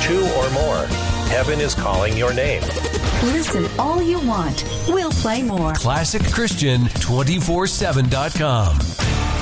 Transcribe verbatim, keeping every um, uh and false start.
two or more. Heaven is calling your name. Listen all you want. We'll play more. classic christian two four seven dot com.